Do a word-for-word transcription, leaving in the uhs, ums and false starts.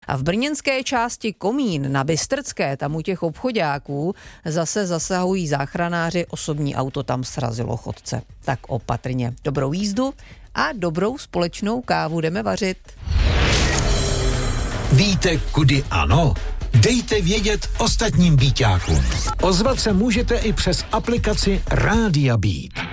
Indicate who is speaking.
Speaker 1: A v brněnské části Komín na Bystrcké, tam u těch obchoďáků, zase zasahují záchranáři, osobní auto tam srazilo chodce. Tak opatrně. Dobrou jízdu a dobrou společnou kávu jdeme vařit.
Speaker 2: Víte, kudy ano? Dejte vědět ostatním Bíťákům. Ozvat se můžete i přes aplikaci Rádia Beat.